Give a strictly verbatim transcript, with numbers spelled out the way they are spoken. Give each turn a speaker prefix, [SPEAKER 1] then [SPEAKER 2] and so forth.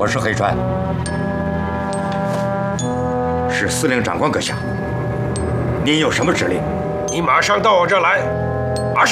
[SPEAKER 1] 我是黑川，是司令长官阁下。您有什么指令？
[SPEAKER 2] 你马上到我这儿来。